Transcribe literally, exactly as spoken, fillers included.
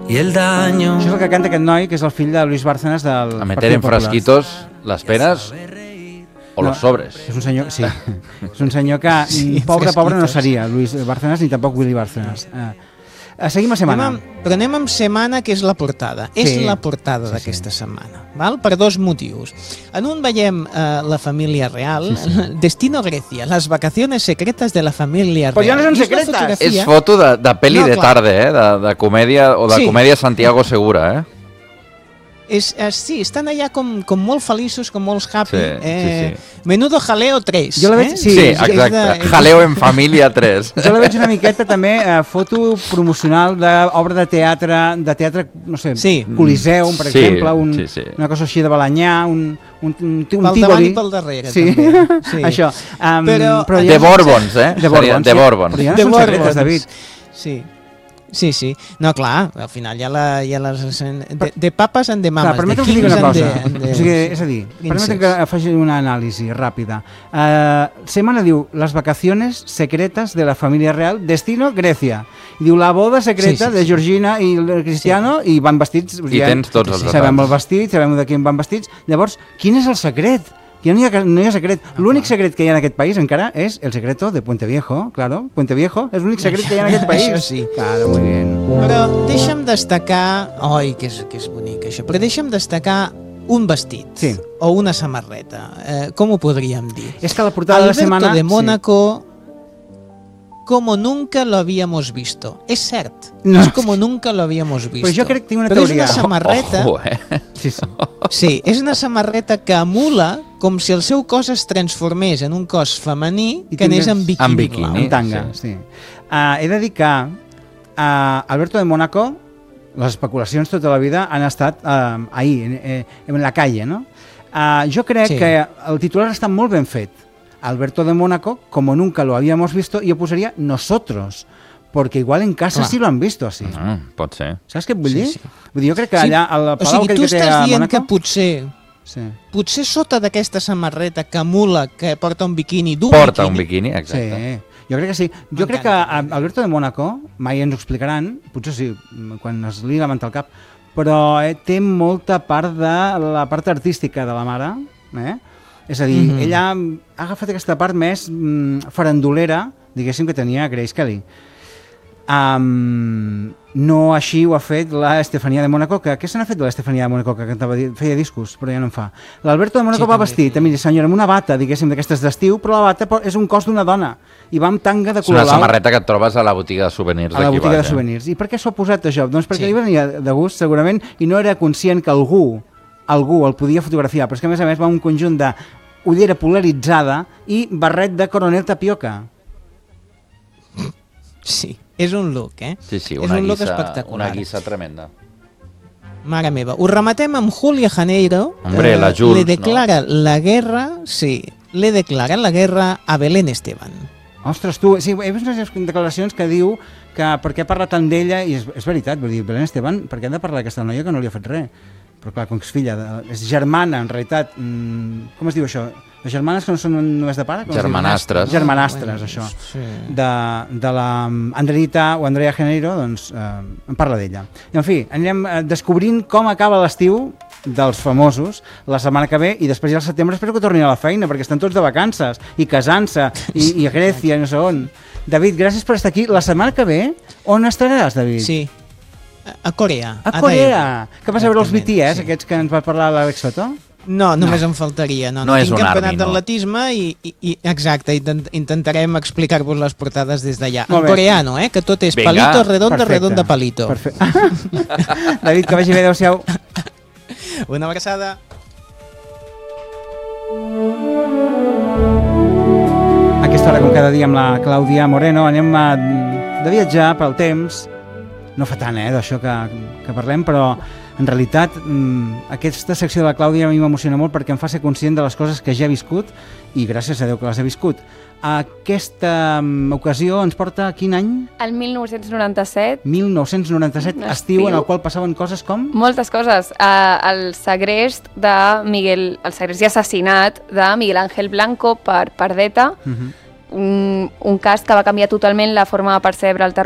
y el daño. Això és el que canta aquest noi, que és el fill de Luis Bárcenas del A meter en frasquitos las penas o no, los sobres. És un senyor, sí, és un senyor que sí, pobre, pobre no seria Luis Bárcenas ni tampoc Willy Bárcenas. Uh, seguim a setmana. Anem amb, però anem amb setmana, que és la portada. Sí. És la portada sí, d'aquesta sí. setmana, val? Per dos motius. En un veiem uh, la família real, sí, sí. Destino Grecia, las vacaciones secretas de la familia real. Pues ja no són secretes. Fotografia... És foto de, de peli no, de tarde, eh? de, de comèdia, o de sí. comèdia Santiago Segura, eh? És, és, sí, estan allà com, com molt feliços, com molts happy. Sí, eh, sí, sí. Menudo jaleo tres. Jo la veig, eh? sí, sí, exacte. De, jaleo en família tres. Jo la veig una miqueta també eh, foto promocional d'obra de teatre, de teatre, no sé, sí. Coliseum, per sí, exemple, un, sí, sí. una cosa així de Balanyà, un, un, un, un pel Tívoli. Davant i pel darrere, sí. també. Sí. Això. Um, però, però de Borbons, eh? De Borbons. De Borbons. Però ja no de són Borbons. secretes, David. Sí. Sí, sí. No, clar, al final hi ha, la, hi ha les... De, de papes en de mames. Clar, permetem que digui una cosa. De, de, o sigui, és a dir, permetem que faci una anàlisi ràpida. Uh, Semana diu, las vacaciones secretas de la familia real, destino Grecia. I diu, la boda secreta sí, sí, de Georgina i el Cristiano, sí. i van vestits... I ja, tens tots els detalls. Sabem el vestit, sabem de quin van vestits. Llavors, quin és el secret? Que no hi ha, no hi ha secret. No, l'únic secret que hi ha en aquest país encara és el secreto de Puente Viejo, claro. Puente Viejo és l'únic secret que hi ha en aquest país. Això sí. Claro, muy bien. Però deixa'm destacar... Oi, que és, que és bonic això. Però deixa'm destacar un vestit. Sí. O una samarreta. Eh, com ho podríem dir? És que la portada Alberto de la setmana... de Mónaco... Sí. Como nunca lo habíamos visto. És cert. No. És como nunca lo habíamos visto. Però jo crec que tinc una Però teoria. és una samarreta... Ojo, eh? Sí, sí. Sí, és una samarreta que emula com si el seu cos es transformés en un cos femení I que anés en bikini, en bikini. blau. En tanga, sí. sí. Uh, he de dir que uh, Alberto de Mónaco, les especulacions tota la vida han estat uh, ahí, en, eh, en la calle, no? Uh, jo crec sí. que el titular està molt ben fet. Alberto de Mónaco, como nunca lo habíamos visto, yo posaria nosotros, porque igual en casa Clar. sí lo han visto así. No, pot ser. Saps què et vull dir? Sí, sí. Vull dir, jo crec que sí. allà al palau o sigui, que, tu que té estàs a dient Mónaco... que potser, sí. potser sota d'aquesta samarreta que emula que porta un biquini d'un Porta biquini, un biquini, exacte. Sí, jo crec que sí. Jo crec que Alberto de Mónaco, mai ens ho explicaran, potser sí, quan es li levanta el cap, però eh, té molta part de la part artística de la mare, eh? És a dir, mm-hmm. ella ha agafat aquesta part més mm, farandolera, diguéssim, que tenia Grace Kelly. Um, no així ho ha fet la Estefania de Mónaco, que què se n'ha fet de l'Estefania de Mónaco, que cantava, feia discos, però ja no en fa. L'Alberto de Mónaco sí, va vestit, mira, senyora, amb una bata, diguéssim, d'aquestes d'estiu, però la bata és un cos d'una dona, i va amb tanga de color blau. És una samarreta que et trobes a la botiga de souvenirs a la d'aquí botiga baix, de souvenirs. eh? I per què s'ho ha posat això? Doncs perquè sí. li venia de gust, segurament, i no era conscient que algú, algú el podia fotografiar, però és que a més a més va un conjunt de ullera polaritzada i barret de coronel tapioca. Sí, és un look, eh? Sí, sí, és una, un look guissa, espectacular. una guissa tremenda. Mare meva. Ho rematem amb Julia Janeiro. Hombre, eh, la Jules, le declara no? la guerra, sí, le declara la guerra a Belén Esteban. Ostres, tu, sí, he vist unes declaracions que diu que per què parla tant d'ella, i és, és veritat, vull dir, Belén Esteban, per què ha de parlar d'aquesta noia que no li ha fet res? Però clar, com que és filla, de, és germana, en realitat, mmm, com es diu això? Les germanes que no són només de pare? Germanastres. Germanastres, bueno, això. Sí. De, de la Andreita o Andrea Janeiro, doncs eh, en parla d'ella. En fi, anirem eh, descobrint com acaba l'estiu dels famosos la setmana que ve, i després ja al setembre espero que tornin a la feina, perquè estan tots de vacances i casant-se, i, i a Grècia, i no sé on. David, gràcies per estar aquí. La setmana que ve, on estaràs, David? Sí, a Corea. A, a Corea. Que vas a veure els B T S, sí. Aquests que ens va parlar l'Àlex Soto? No, només no. em faltaria. No, no, no és tinc un campionat army, no. d'atletisme i, i, i exacte, intent, intentarem explicar-vos les portades des d'allà. Molt en bé. coreano, eh? Que tot és Vinga. palito, redonda, Perfecte. redonda, palito. Perfecte. David, que vagi bé, adéu-siau. Una abraçada. A aquesta hora, com cada dia, amb la Clàudia Moreno, anem a, de viatjar pel temps. No fa tant, eh, d'això que, que parlem, però en realitat mmm, aquesta secció de la Clàudia a mi m'emociona molt perquè em fa ser conscient de les coses que ja he viscut, i gràcies a Déu que les he viscut. Aquesta um, ocasió ens porta a quin any? El mil nou-cents noranta-set. mil nou-cents noranta-set, estiu, Estiu. en el qual passaven coses com? Moltes coses. Uh, el segrest de Miguel, el segrest i assassinat de Miguel Ángel Blanco per Pardeta, uh-huh. un, un cas que va canviar totalment la forma de percebre el terror